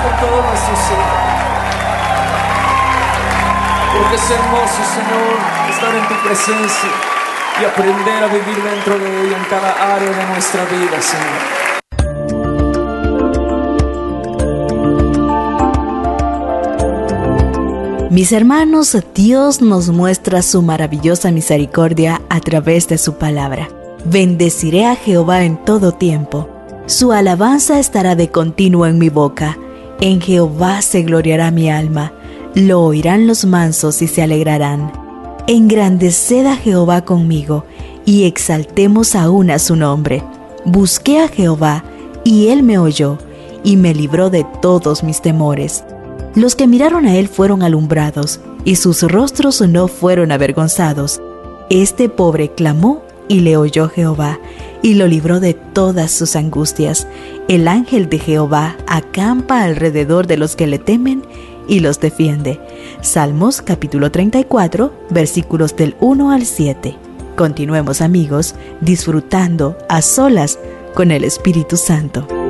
con todo nuestro ser. Porque es hermoso, Señor, estar en tu presencia y aprender a vivir dentro de ella en cada área de nuestra vida, Señor. Mis hermanos, Dios nos muestra su maravillosa misericordia a través de su palabra. Bendeciré a Jehová en todo tiempo. Su alabanza estará de continuo en mi boca. En Jehová se gloriará mi alma. Lo oirán los mansos y se alegrarán. Engrandeced a Jehová conmigo y exaltemos aún a su nombre. Busqué a Jehová y él me oyó y me libró de todos mis temores. Los que miraron a él fueron alumbrados, y sus rostros no fueron avergonzados. Este pobre clamó, y le oyó Jehová, y lo libró de todas sus angustias. El ángel de Jehová acampa alrededor de los que le temen, y los defiende. Salmos capítulo 34, versículos del 1 al 7. Continuemos, amigos, disfrutando a solas con el Espíritu Santo.